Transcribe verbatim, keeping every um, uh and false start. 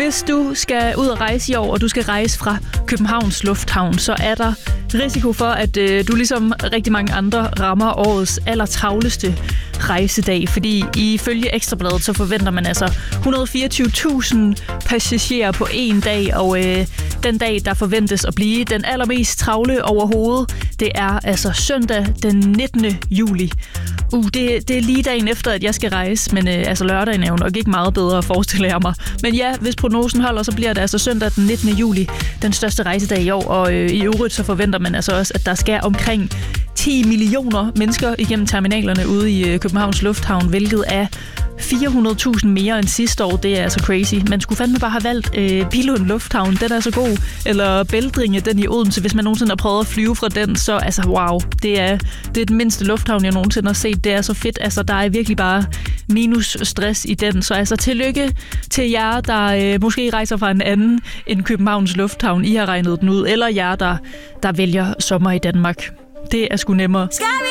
Hvis du skal ud og rejse i år, og du skal rejse fra Københavns Lufthavn, så er der risiko for, at øh, du ligesom rigtig mange andre rammer årets allertravleste rejsedag. Fordi ifølge Ekstrabladet, så forventer man altså et hundrede og fireogtyve tusind passagerer på en dag, og øh, den dag, der forventes at blive den allermest travle overhovedet, det er altså søndag den nittende juli. Uh, det, det er lige dagen efter, at jeg skal rejse, men øh, altså lørdagen er jo nok ikke meget bedre, forestiller jeg mig. Men ja, hvis prognosen holder, så bliver det altså søndag den nittende juli, den største rejsedag i år, og øh, i øvrigt så forventer man altså også, at der skal omkring ti millioner mennesker igennem terminalerne ude i øh, Københavns Lufthavn, hvilket er fire hundrede tusind mere end sidste år. Det er altså crazy. Man skulle fandme bare have valgt øh, Billund Lufthavn, den er så god, eller Bældringe, den i Odense. Hvis man nogensinde har prøvet at flyve fra den, så altså wow, det er, det er den mindste lufthavn, jeg nogensinde har set. Det er så fedt. Altså, der er virkelig bare minus stress i den. Så altså, tillykke til jer, der øh, måske rejser fra en anden end Københavns Lufthavn. I har regnet den ud. Eller jer, der, der vælger sommer i Danmark. Det er sgu nemmere.